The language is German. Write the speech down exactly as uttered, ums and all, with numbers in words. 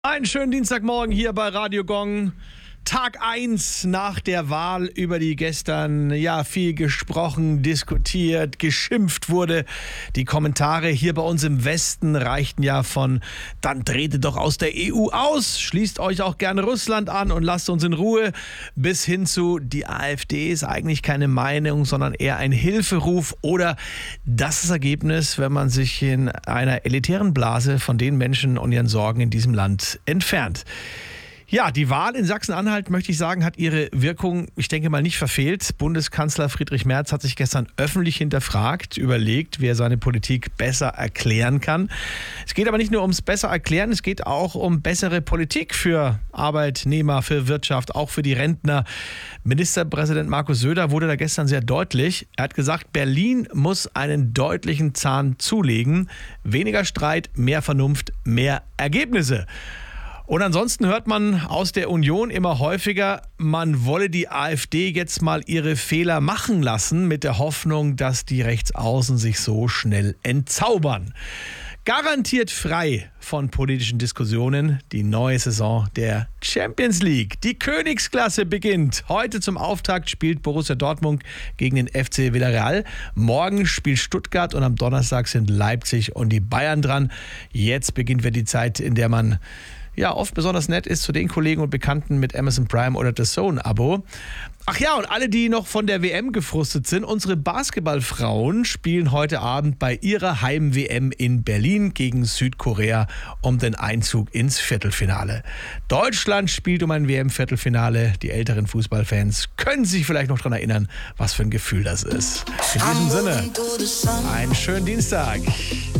Einen schönen Dienstagmorgen hier bei Radio Gong. Tag eins nach der Wahl, über die gestern ja viel gesprochen, diskutiert, geschimpft wurde. Die Kommentare hier bei uns im Westen reichten ja von dann tretet doch aus der E U aus, schließt euch auch gerne Russland an und lasst uns in Ruhe, bis hin zu die AfD ist eigentlich keine Meinung, sondern eher ein Hilferuf oder das, das Ergebnis, wenn man sich in einer elitären Blase von den Menschen und ihren Sorgen in diesem Land entfernt. Ja, die Wahl in Sachsen-Anhalt, möchte ich sagen, hat ihre Wirkung, ich denke mal, nicht verfehlt. Bundeskanzler Friedrich Merz hat sich gestern öffentlich hinterfragt, überlegt, wie er seine Politik besser erklären kann. Es geht aber nicht nur ums besser erklären, es geht auch um bessere Politik für Arbeitnehmer, für Wirtschaft, auch für die Rentner. Ministerpräsident Markus Söder wurde da gestern sehr deutlich. Er hat gesagt, Berlin muss einen deutlichen Zahn zulegen. Weniger Streit, mehr Vernunft, mehr Ergebnisse. Und ansonsten hört man aus der Union immer häufiger, man wolle die AfD jetzt mal ihre Fehler machen lassen, mit der Hoffnung, dass die Rechtsaußen sich so schnell entzaubern. Garantiert frei von politischen Diskussionen die neue Saison der Champions League. Die Königsklasse beginnt. Heute zum Auftakt spielt Borussia Dortmund gegen den F C Villarreal. Morgen spielt Stuttgart und am Donnerstag sind Leipzig und die Bayern dran. Jetzt beginnt wieder die Zeit, in der man ja oft besonders nett ist zu den Kollegen und Bekannten mit Amazon Prime oder The Zone-Abo. Ach ja, und alle, die noch von der W M gefrustet sind, unsere Basketballfrauen spielen heute Abend bei ihrer Heim-W M in Berlin gegen Südkorea um den Einzug ins Viertelfinale. Deutschland spielt um ein W M-Viertelfinale. Die älteren Fußballfans können sich vielleicht noch daran erinnern, was für ein Gefühl das ist. In diesem Sinne, einen schönen Dienstag.